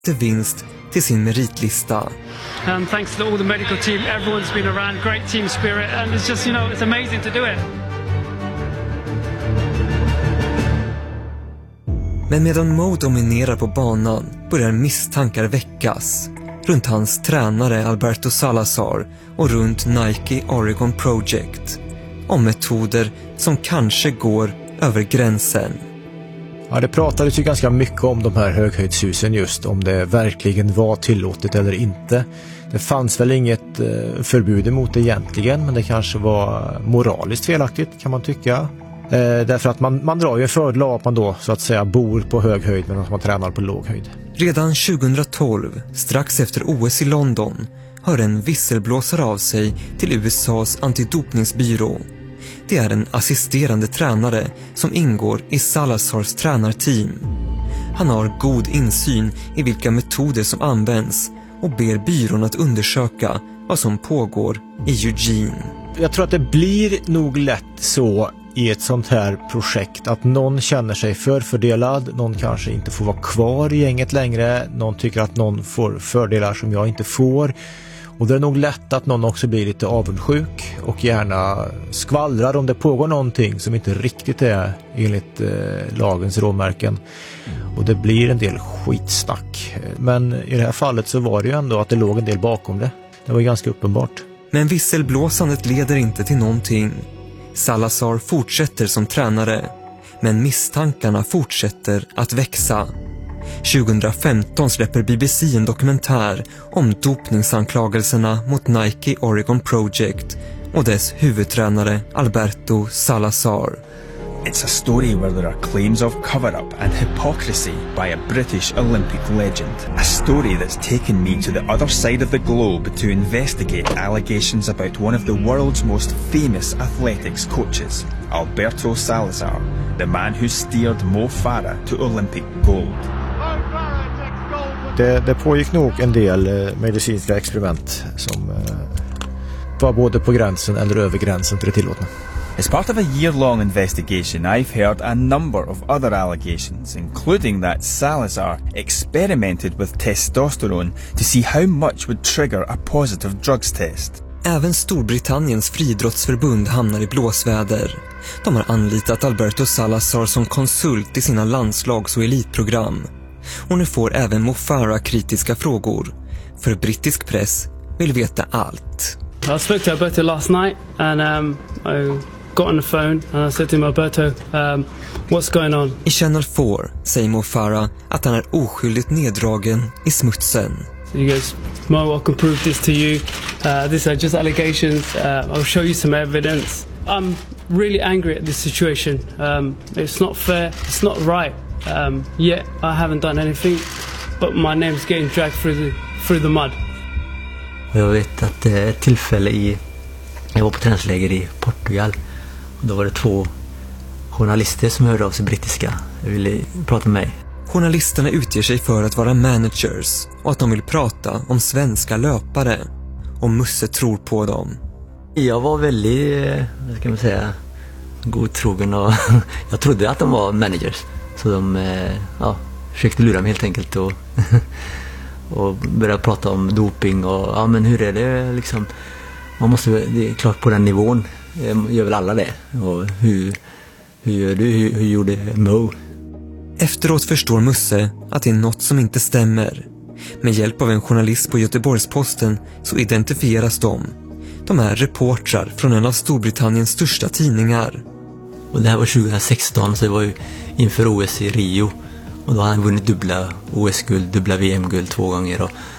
till vinst till sin meritlista. And thanks to all the medical team, everyone's been around, great team spirit, and it's just, it's amazing to do it. Men medan Mo dominerar på banan börjar misstankar väckas runt hans tränare Alberto Salazar och runt Nike Oregon Project om metoder som kanske går över gränsen. Ja, det pratades ju ganska mycket om de här höghöjdshusen, just om det verkligen var tillåtet eller inte. Det fanns väl inget förbud emot det egentligen, men det kanske var moraliskt felaktigt kan man tycka. Därför att man drar ju en fördel av att man då så att säga bor på hög höjd medan man tränar på låg höjd. Redan 2012, strax efter OS i London, hör en visselblåsare av sig till USAs antidopningsbyrå. Det är en assisterande tränare som ingår i Salazars tränarteam. Han har god insyn i vilka metoder som används och ber byrån att undersöka vad som pågår i Eugene. Jag tror att det blir nog lätt så i ett sånt här projekt att någon känner sig förfördelad, någon kanske inte får vara kvar i gänget längre, någon tycker att någon får fördelar som jag inte får. Och det är nog lätt att någon också blir lite avundsjuk och gärna skvallrar om det pågår någonting som inte riktigt är enligt lagens råmärken. Och det blir en del skitsnack. Men i det här fallet så var det ju ändå att det låg en del bakom det. Det var ganska uppenbart. Men visselblåsandet leder inte till någonting. Salazar fortsätter som tränare, men misstankarna fortsätter att växa. 2015 släpper BBC en dokumentär om dopningsanklagelserna mot Nike Oregon Project och dess huvudtränare Alberto Salazar. It's a story where there are claims of cover-up and hypocrisy by a British Olympic legend. A story that's taken me to the other side of the globe to investigate allegations about one of the world's most famous athletics coaches, Alberto Salazar, the man who steered Mo Farah to Olympic gold. Det pågick nog en del medicinska experiment som var både på gränsen eller över gränsen till det tillåtna. As part of a year-long investigation, I've heard a number of other allegations, including that Salazar experimented with testosterone to see how much would trigger a positive drugs test. Även Storbritanniens friidrottsförbund hamnar i blåsväder. De har anlitat Alberto Salazar som konsult i sina landslags- och elitprogram. Och nu får även Mo Farah kritiska frågor. För brittisk press vill veta allt. I spoke to Alberto last night and I got on the phone and I said to him, Alberto, what's going on? I Channel 4 säger Mo Farah att han är oskyldigt neddragen i smutsen. He goes, Mo, I can prove this to you. These are just allegations. I'll show you some evidence. I'm really angry at this situation. It's not fair. It's not right. Yet I haven't done anything, but my name's getting dragged through the mud. Jag vet att det är ett tillfälle jag var på träningsläger i Portugal och då var det 2 journalister som hörde av sig brittiska och ville prata med mig. Journalisterna utger sig för att vara managers och att de vill prata om svenska löpare, och Musse tror på dem. Jag var väldigt, vad ska man säga, godtrogen och jag trodde att de var managers. Så de försökte lura mig helt enkelt och började prata om doping och men hur är det liksom, det är klart på den nivån gör väl alla det, och hur gör du, hur gjorde Mo? Efteråt förstår Musse att det är något som inte stämmer. Med hjälp av en journalist på Göteborgs-Posten så identifieras de. De är reportrar från en av Storbritanniens största tidningar. Och det här var 2016, så det var ju inför OS i Rio. Och då hade han vunnit dubbla OS-guld, dubbla VM-guld 2 gånger.